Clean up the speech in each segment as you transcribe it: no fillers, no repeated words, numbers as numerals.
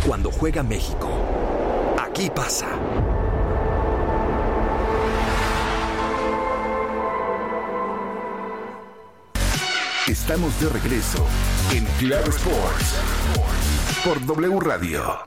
Cuando juega México, aquí pasa. Estamos de regreso en Claro Sports por W Radio.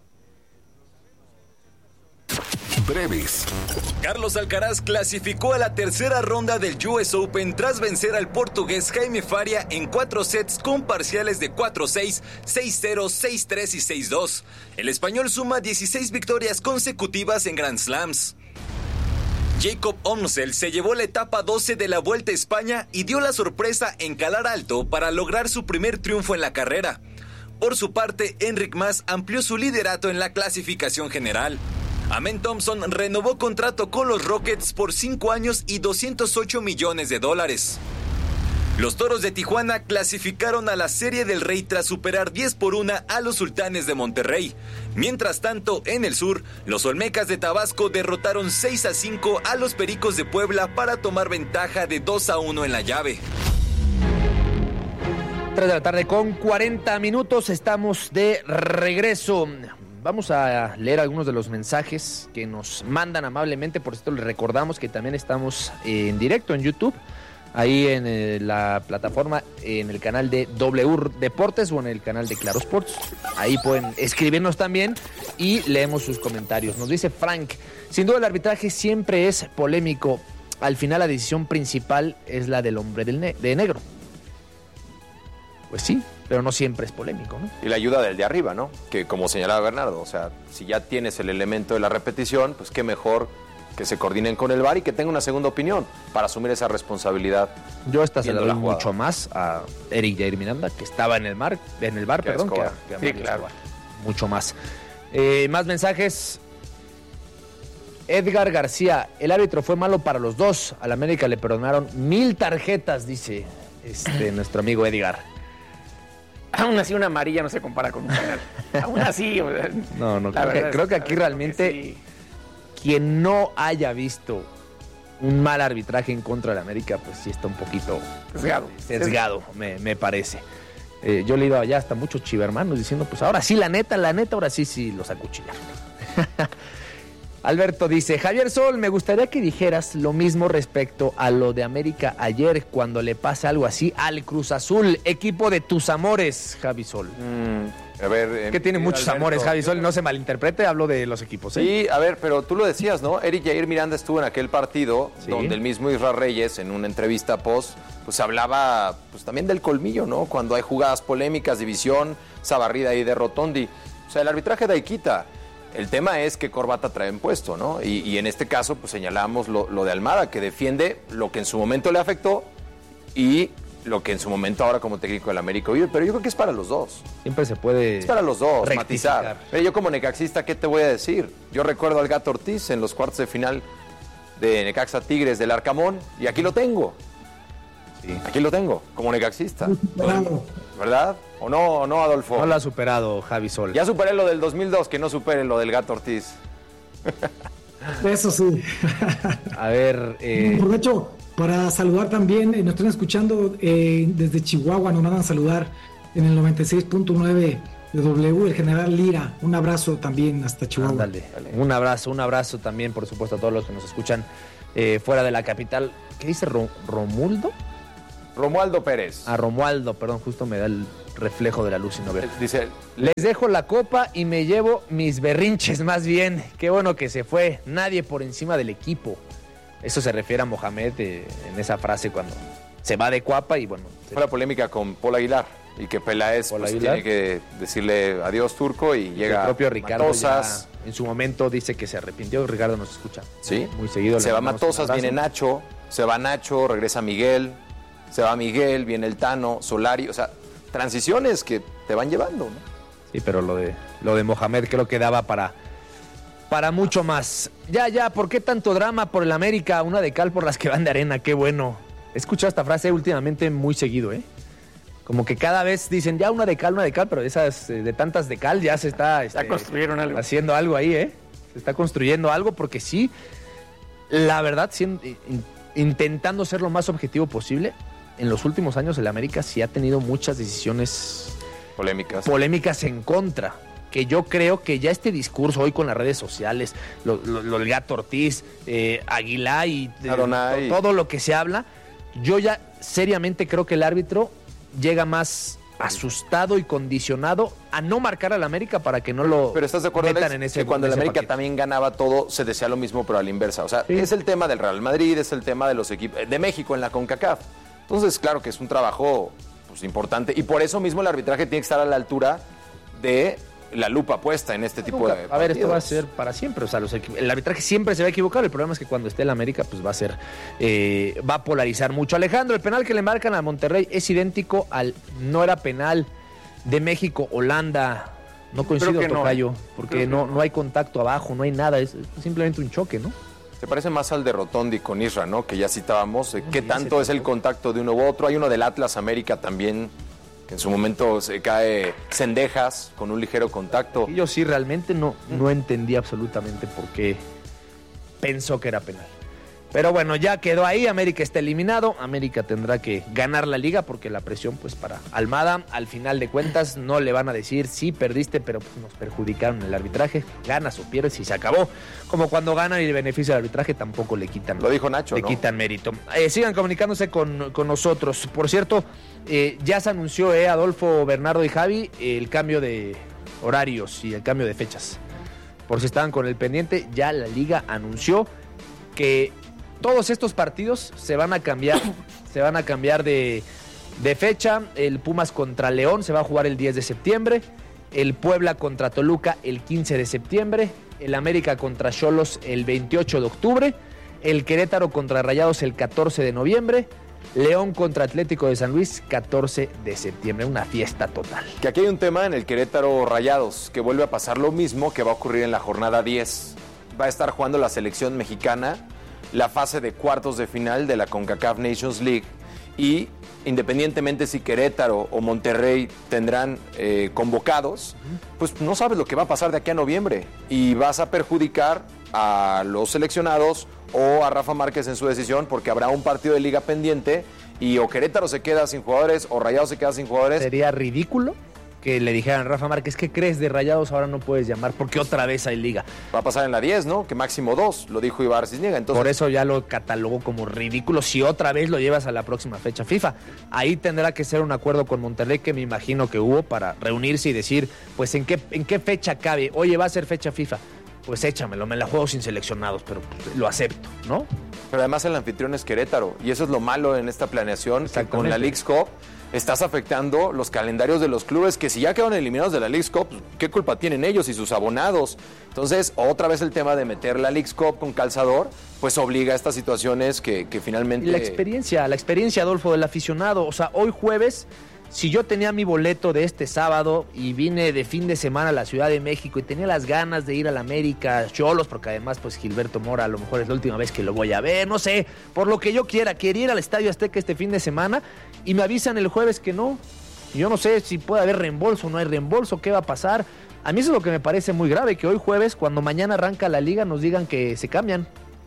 Breves. Carlos Alcaraz clasificó a la tercera ronda del US Open tras vencer al portugués Jaime Faria en 4 sets con parciales de 4-6, 6-0, 6-3 y 6-2. El español suma 16 victorias consecutivas en Grand Slams. Jacob Omsel se llevó la etapa 12 de la Vuelta a España y dio la sorpresa en calar alto para lograr su primer triunfo en la carrera. Por su parte, Enric Mas amplió su liderato en la clasificación general. Amen Thompson renovó contrato con los Rockets por 5 años y $208 millones. Los Toros de Tijuana clasificaron a la Serie del Rey tras superar 10-1 a los Sultanes de Monterrey. Mientras tanto, en el sur, los Olmecas de Tabasco derrotaron 6-5 a los Pericos de Puebla para tomar ventaja de 2-1 en la llave. 3 de la tarde con 40 minutos, estamos de regreso. Vamos a leer algunos de los mensajes que nos mandan amablemente. Por cierto, les recordamos que también estamos en directo en YouTube, ahí en la plataforma, en el canal de W Deportes o en el canal de Claro Sports. Ahí pueden escribirnos también y leemos sus comentarios. Nos dice Frank: sin duda el arbitraje siempre es polémico. Al final la decisión principal es la del hombre de negro. Pues sí, pero no siempre es polémico, ¿no? Y la ayuda del de arriba, ¿no? Que como señalaba Bernardo, o sea, si ya tienes el elemento de la repetición, pues qué mejor que se coordinen con el VAR y que tenga una segunda opinión para asumir esa responsabilidad. Yo esta se la doy mucho más a Eric Jair Miranda, que estaba en el VAR, perdón, que a sí, claro. Mucho más. Más mensajes. Edgar García: el árbitro fue malo para los dos. Al América le perdonaron 1000 tarjetas, dice nuestro amigo Edgar. Aún así una amarilla no se compara con un penal. Aún así. No, creo que aquí realmente sí. Quien no haya visto un mal arbitraje en contra del América, pues sí está un poquito sesgado, me parece. Yo he leído allá hasta muchos chivermanos diciendo, pues ahora sí, la neta, ahora sí los acuchillaron. Alberto dice: Javier Sol, me gustaría que dijeras lo mismo respecto a lo de América ayer, cuando le pasa algo así al Cruz Azul, equipo de tus amores, Javi Sol. A ver, que tiene muchos Alberto, amores, Javi Sol, no se malinterprete, hablo de los equipos. Sí, a ver, pero tú lo decías, ¿no? Eric Jair Miranda estuvo en aquel partido, ¿sí?, donde el mismo Israel Reyes, en una entrevista post, pues hablaba pues también del colmillo, ¿no? Cuando hay jugadas polémicas, división, esa barrida ahí de Rotondi. O sea, el arbitraje da y quita. El tema es qué corbata traen puesto, ¿no? Y en este caso, pues señalamos lo de Almada, que defiende lo que en su momento le afectó y lo que en su momento ahora como técnico del América vive. Pero yo creo que es para los dos. Siempre se puede. Es para los dos, rectificar. Matizar. Pero yo como necaxista, ¿qué te voy a decir? Yo recuerdo al Gato Ortiz en los cuartos de final de Necaxa Tigres del Arcamón y aquí lo tengo. Sí. Aquí lo tengo, como necaxista. ¿Verdad? ¿O no, Adolfo? No lo ha superado, Javi Sol. Ya superé lo del 2002, que no supere lo del Gato Ortiz. Eso sí. A ver... Aprovecho para saludar también, nos están escuchando desde Chihuahua, nos mandan a saludar en el 96.9 de W, el General Lira. Un abrazo también hasta Chihuahua. Ándale. Un abrazo también, por supuesto, a todos los que nos escuchan fuera de la capital. ¿Qué dice Romualdo? Romualdo Pérez. Romualdo, perdón, justo me da el reflejo de la luz y no veo. Dice: les dejo la copa y me llevo mis berrinches más bien. Qué bueno que se fue. Nadie por encima del equipo. Eso se refiere a Mohamed en esa frase cuando se va de Cuapa y bueno. Fue la polémica con Paul Aguilar y que Peláez tiene que decirle adiós Turco y llega el propio Ricardo Matosas. En su momento dice que se arrepintió. Ricardo nos escucha. Sí. Muy seguido. Se va Matosas, viene Nacho, se va Nacho, regresa Miguel. Se va Miguel, viene el Tano, Solari, o sea, transiciones que te van llevando, ¿no? Sí, pero lo de Mohamed creo que daba para mucho más. Ya, ¿por qué tanto drama por el América? Una de cal por las que van de arena, qué bueno. He escuchado esta frase últimamente muy seguido, ¿eh? Como que cada vez dicen, ya una de cal, pero esas de tantas de cal ya se está construyeron algo. Haciendo algo ahí, ¿eh? Se está construyendo algo porque sí, la verdad, intentando ser lo más objetivo posible, en los últimos años el América sí ha tenido muchas decisiones polémicas en contra. que yo creo que ya este discurso hoy con las redes sociales, lo del Gato Ortiz, Aguilar y todo lo que se habla, yo ya seriamente creo que el árbitro llega más asustado y condicionado a no marcar al América para que no lo Pero estás de acuerdo, metan Alex, en ese que cuando el América paquete. también ganaba todo, se decía lo mismo, pero a la inversa. O sea, Sí. es el tema del Real Madrid, es el tema de los equipos de México en la CONCACAF. Entonces, claro que es un trabajo pues, importante y por eso mismo el arbitraje tiene que estar a la altura de la lupa puesta en este tipo de partidos. A ver, esto va a ser para siempre. O sea, el arbitraje siempre se va a equivocar. El problema es que cuando esté el América, pues va a ser, va a polarizar mucho. Alejandro, el penal que le marcan a Monterrey es idéntico al no era penal de México-Holanda. No coincido, Tocayo, porque no hay contacto abajo, no hay nada. Es simplemente un choque, ¿no? Se parece más al de Rotondi con Isra, ¿no? Que ya citábamos. ¿Qué tanto es el contacto de uno u otro? Hay uno del Atlas América también, que en su momento se cae Cendejas con un ligero contacto. Y yo sí realmente no entendí absolutamente por qué pensó que era penal. Pero bueno, ya quedó ahí, América está eliminado, América tendrá que ganar la liga porque la presión pues para Almada, al final de cuentas no le van a decir sí perdiste, pero pues, nos perjudicaron el arbitraje, ganas o pierdes y se acabó. Como cuando ganan y el beneficio del arbitraje tampoco le quitan. Lo dijo Nacho, le quitan mérito. Sigan comunicándose con nosotros. Por cierto, ya se anunció, Adolfo, Bernardo y Javi, el cambio de horarios y el cambio de fechas. Por si estaban con el pendiente, ya la liga anunció que todos estos partidos se van a cambiar de fecha. El Pumas contra León se va a jugar el 10 de septiembre. El Puebla contra Toluca el 15 de septiembre. El América contra Xolos el 28 de octubre. El Querétaro contra Rayados el 14 de noviembre. León contra Atlético de San Luis 14 de septiembre. Una fiesta total. Que aquí hay un tema en el Querétaro Rayados, que vuelve a pasar lo mismo que va a ocurrir en la jornada 10. Va a estar jugando la selección mexicana la fase de cuartos de final de la CONCACAF Nations League y independientemente si Querétaro o Monterrey tendrán convocados, pues no sabes lo que va a pasar de aquí a noviembre y vas a perjudicar a los seleccionados o a Rafa Márquez en su decisión porque habrá un partido de liga pendiente y o Querétaro se queda sin jugadores o Rayados se queda sin jugadores. Sería ridículo que le dijeran a Rafa Márquez, ¿qué crees de Rayados? Ahora no puedes llamar porque otra vez hay liga. Va a pasar en la 10, ¿no? Que máximo 2, lo dijo Ibar Cisniega. Entonces, por eso ya lo catalogó como ridículo si otra vez lo llevas a la próxima fecha FIFA. Ahí tendrá que ser un acuerdo con Monterrey que me imagino que hubo para reunirse y decir, pues en qué fecha cabe. Oye, va a ser fecha FIFA. Pues échamelo, me la juego sin seleccionados, pero pues, lo acepto, ¿no? Pero además el anfitrión es Querétaro y eso es lo malo en esta planeación, que con la Leagues Cup estás afectando los calendarios de los clubes que si ya quedaron eliminados de la Leagues Cup, ¿qué culpa tienen ellos y sus abonados? Entonces, otra vez el tema de meter la Leagues Cup con calzador, pues obliga a estas situaciones que finalmente... Y la experiencia, Adolfo, del aficionado. O sea, hoy jueves, si yo tenía mi boleto de este sábado y vine de fin de semana a la Ciudad de México y tenía las ganas de ir a la América, Xolos, porque además pues Gilberto Mora a lo mejor es la última vez que lo voy a ver, no sé, por lo que yo quiera, quería ir al Estadio Azteca este fin de semana y me avisan el jueves que no. Yo no sé si puede haber reembolso o no hay reembolso, qué va a pasar. A mí eso es lo que me parece muy grave, que hoy jueves, cuando mañana arranca la liga, nos digan que se cambian.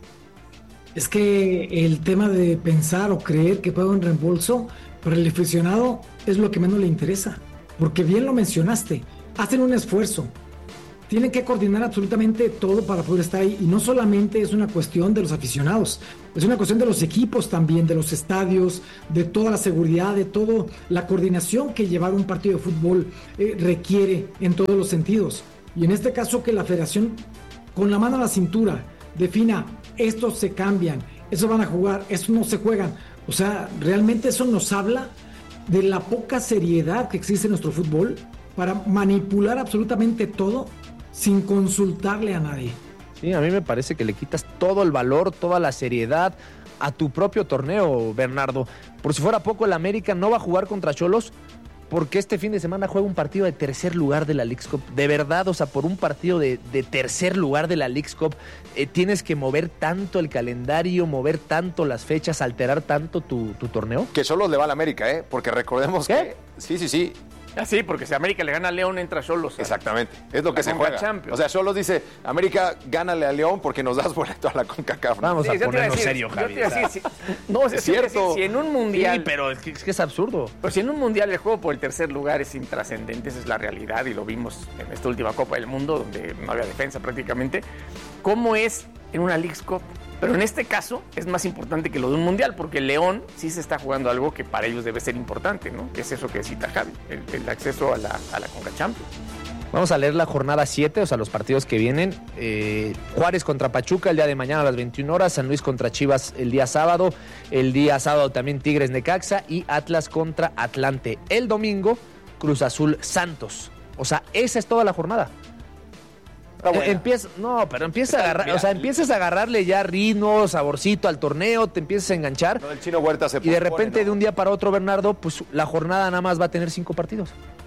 Es que el tema de pensar o creer que puede haber un reembolso para el aficionado es lo que menos le interesa, porque bien lo mencionaste, hacen un esfuerzo, tienen que coordinar absolutamente todo para poder estar ahí, y no solamente es una cuestión de los aficionados, es una cuestión de los equipos también, de los estadios, de toda la seguridad, de toda la coordinación que llevar un partido de fútbol requiere en todos los sentidos, y en este caso que la federación con la mano a la cintura defina, estos se cambian, estos van a jugar, estos no se juegan. O sea, realmente eso nos habla de la poca seriedad que existe en nuestro fútbol para manipular absolutamente todo sin consultarle a nadie. Sí, a mí me parece que le quitas todo el valor, toda la seriedad a tu propio torneo, Bernardo. Por si fuera poco, el América no va a jugar contra Xolos porque este fin de semana juega un partido de tercer lugar de la Leagues Cup. De verdad, o sea, por un partido de tercer lugar de la Leagues Cup, tienes que mover tanto el calendario, mover tanto las fechas, alterar tanto tu torneo. Que Xolos le va a la América, porque recordemos que... Sí. Sí, porque si América le gana a León, entra Xolos. Exactamente, es lo que se juega. Champions. O sea, Xolos dice, América, gánale a León porque nos das boleto a la CONCACAF. Vamos a ponernos serio, Javi. No, es cierto. Si en un mundial... Sí, pero es que es absurdo. Pero si en un mundial el juego por el tercer lugar es intrascendente, esa es la realidad, y lo vimos en esta última Copa del Mundo, donde no había defensa prácticamente. ¿Cómo es en una Leagues Cup? Pero en este caso es más importante que lo de un mundial, porque León sí se está jugando algo que para ellos debe ser importante, ¿no? Que es eso que cita Javi, el acceso a la Conca Champions. Vamos a leer la jornada 7, o sea, los partidos que vienen. Juárez contra Pachuca el día de mañana a las 21 horas, San Luis contra Chivas el día sábado también Tigres Necaxa y Atlas contra Atlante. El domingo, Cruz Azul Santos. O sea, esa es toda la jornada. Empiezas a agarrar, mira, empiezas a agarrarle ya ritmo, saborcito al torneo, te empiezas a enganchar. No, el Chino Huerta se y de repente, ¿no? De un día para otro, Bernardo, pues la jornada nada más va a tener 5 partidos.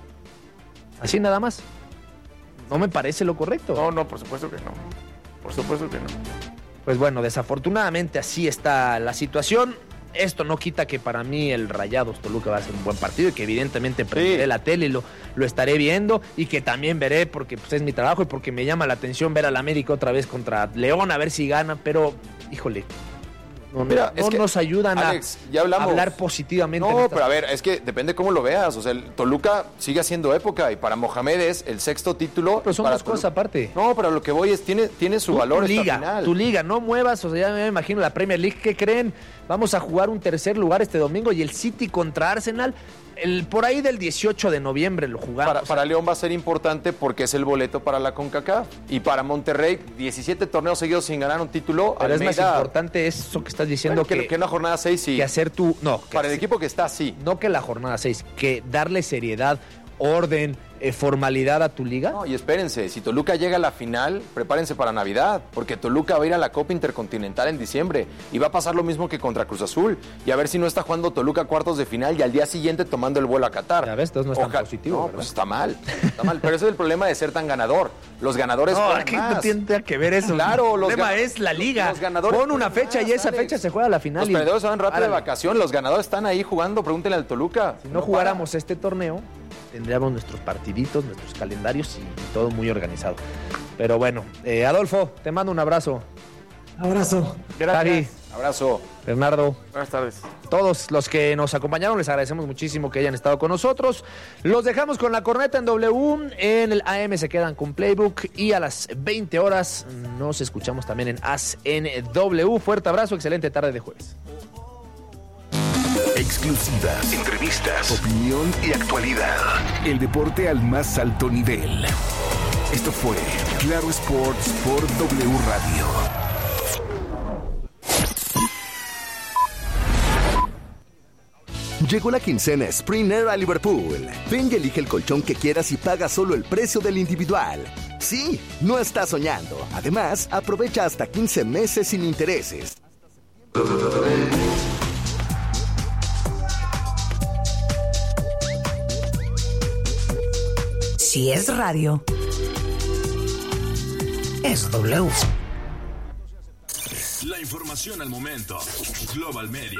Así nada más. No me parece lo correcto. No, por supuesto que no. Por supuesto que no. Pues bueno, desafortunadamente así está la situación. Esto no quita que para mí el Rayados Toluca va a ser un buen partido y que evidentemente prenderé la tele y lo estaré viendo, y que también veré porque pues, es mi trabajo y porque me llama la atención ver al América otra vez contra León, a ver si gana, pero híjole, no nos ayudan, Alex, ya hablamos. A hablar positivamente. No, pero a ver, es que depende cómo lo veas. O sea, el Toluca sigue haciendo época y para Mohamed es el 6º título. Pero son dos cosas aparte. No, pero lo que voy es, tiene su valor esta final. Tu liga, no muevas, o sea, ya me imagino la Premier League, ¿qué creen? Vamos a jugar un tercer lugar este domingo y el City contra Arsenal. Por ahí del 18 de noviembre lo jugamos. Para León va a ser importante porque es el boleto para la CONCACAF. Y para Monterrey, 17 torneos seguidos sin ganar un título. Pero Almeida, es más importante eso que estás diciendo, que una jornada 6 sí. Que hacer tu... No. Para el equipo que está así. No que la jornada 6, que darle seriedad, orden, formalidad a tu liga. No, y espérense, si Toluca llega a la final, prepárense para Navidad, porque Toluca va a ir a la Copa Intercontinental en diciembre y va a pasar lo mismo que contra Cruz Azul, y a ver si no está jugando Toluca cuartos de final y al día siguiente tomando el vuelo a Qatar. Ya ves, entonces no es tan positivo, no, ¿verdad? pues está mal, pero ese es el problema de ser tan ganador. Los ganadores no, aquí no tiene que ver eso. Claro, el problema es la liga. Los ganadores pon una fecha y esa fecha se juega a la final. Los perdedores se van rápido de vacación, los ganadores están ahí jugando, pregúntenle al Toluca. Si no jugáramos este torneo, tendríamos nuestros partiditos, nuestros calendarios y todo muy organizado. Pero bueno, Adolfo, te mando un abrazo. Abrazo. Gracias. Javi, abrazo. Bernardo. Buenas tardes. Todos los que nos acompañaron, les agradecemos muchísimo que hayan estado con nosotros. Los dejamos con la corneta en W. En el AM se quedan con Playbook y a las 20 horas nos escuchamos también en As en W. Fuerte abrazo, excelente tarde de jueves. Exclusivas, entrevistas, opinión y actualidad. El deporte al más alto nivel. Esto fue Claro Sports por W Radio. Llegó la quincena Sprinter a Liverpool. Ven y elige el colchón que quieras y paga solo el precio del individual. Sí, no estás soñando. Además, aprovecha hasta 15 meses sin intereses. Si es radio, es W. La información al momento. Global Media.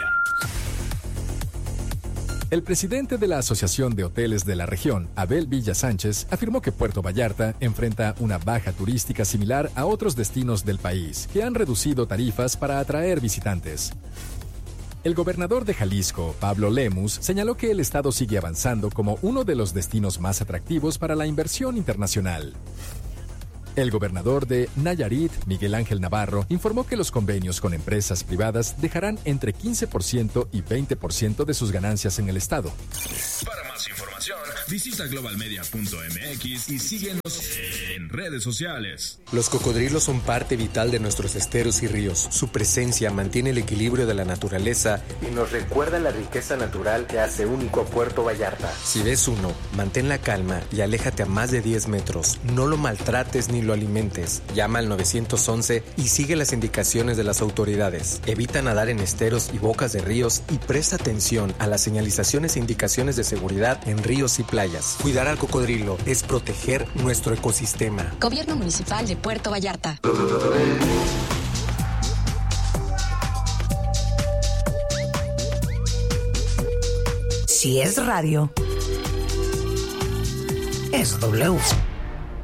El presidente de la Asociación de Hoteles de la Región, Abel Villa Sánchez, afirmó que Puerto Vallarta enfrenta una baja turística similar a otros destinos del país, que han reducido tarifas para atraer visitantes. El gobernador de Jalisco, Pablo Lemus, señaló que el estado sigue avanzando como uno de los destinos más atractivos para la inversión internacional. El gobernador de Nayarit, Miguel Ángel Navarro, informó que los convenios con empresas privadas dejarán entre 15% y 20% de sus ganancias en el estado. Para más información, visita globalmedia.mx y síguenos en redes sociales. Los cocodrilos son parte vital de nuestros esteros y ríos. Su presencia mantiene el equilibrio de la naturaleza y nos recuerda la riqueza natural que hace único a Puerto Vallarta. Si ves uno, mantén la calma y aléjate a más de 10 metros. No lo maltrates ni lo alimentes. Llama al 911 y sigue las indicaciones de las autoridades. Evita nadar en esteros y bocas de ríos y presta atención a las señalizaciones e indicaciones de seguridad en ríos y playas. Cuidar al cocodrilo es proteger nuestro ecosistema. Gobierno Municipal de Puerto Vallarta. Si es radio, es W.